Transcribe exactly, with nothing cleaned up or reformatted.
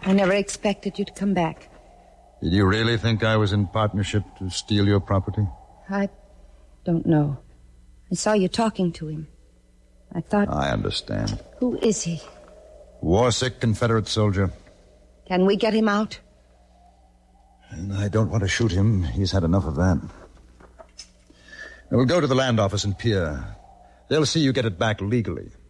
I never expected you to come back. Did you really think I was in partnership to steal your property? I don't know. I saw you talking to him. I thought... I understand. Who is he? War-sick Confederate soldier. Can we get him out? And I don't want to shoot him. He's had enough of that. Now, we'll go to the land office in Pierre. They'll see you get it back legally.